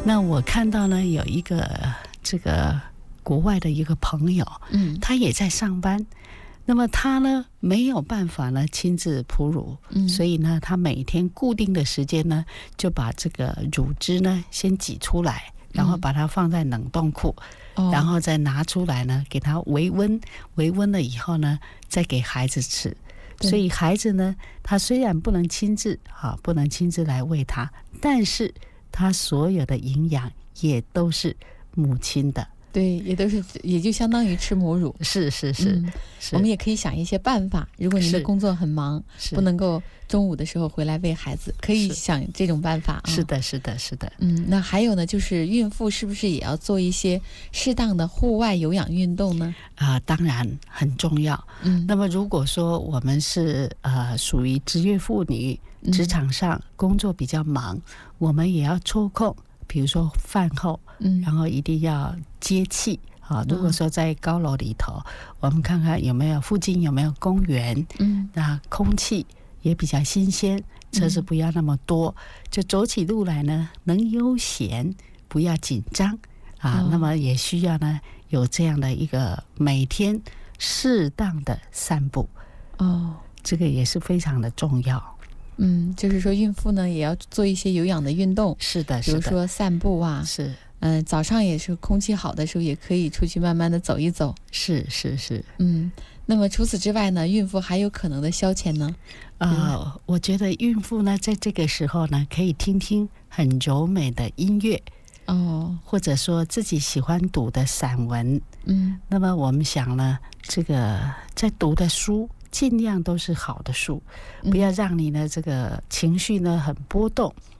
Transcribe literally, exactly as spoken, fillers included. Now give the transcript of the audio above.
那我看到呢，有一个这个国外的一个朋友，嗯，他也在上班，那么他呢没有办法呢亲自哺乳，嗯，所以呢，他每天固定的时间呢，就把这个乳汁呢先挤出来，然后把它放在冷冻库，嗯，然后再拿出来呢，给它微温，微温了以后呢，再给孩子吃。所以孩子呢，他虽然不能亲自啊，不能亲自来喂他，但是他所有的营养也都是母亲的。 对，也都是，也就相当于吃母乳。 是是是，嗯， 是我们也可以想一些办法。如果您的工作很忙，不能够中午的时候回来喂孩子，可以想这种办法，啊。 是的，是的，是的。 嗯，那还有呢，就是孕妇是不是也要做一些适当的户外有氧运动呢？ 啊，呃，当然很重要。嗯，那么如果说我们是呃属于职业妇女，职场上工作比较忙，嗯，我们也要抽空。比如说饭后，嗯，然后一定要接气啊。如果说在高楼里头，嗯，我们看看有没有附近有没有公园，嗯，那空气也比较新鲜，车子不要那么多，嗯，就走起路来呢，能悠闲，不要紧张啊，哦。那么也需要呢有这样的一个每天适当的散步，哦，这个也是非常的重要。 嗯，就是说孕妇呢也要做一些有氧的运动， 是的， 比如说散步啊， 是， 嗯、呃，早上也是空气好的时候，也可以出去慢慢的走一走， 是是是， 嗯。那么除此之外呢，孕妇还有可能的消遣呢？ 呃，我觉得孕妇呢在这个时候呢，可以听听很柔美的音乐，哦，或者说自己喜欢读的散文，嗯。那么我们想呢，这个在读的书，尽量都是好的书，不要让你呢这个情绪呢很波动。